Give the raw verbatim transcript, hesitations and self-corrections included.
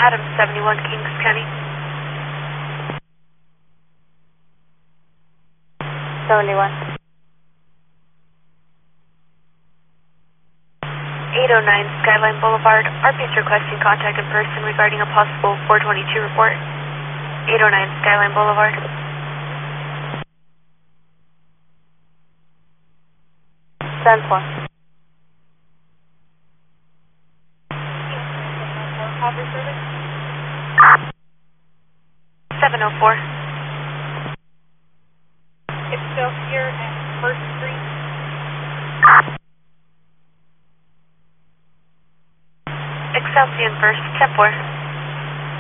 Adam seventy-one, Kings County. seventy-one. eight oh nine Skyline Boulevard. R P is requesting contact in person regarding a possible four twenty-two report. eight oh nine Skyline Boulevard. ten four. Offer service? seven oh four. It's still here at First Street. Excelsior First, ten four.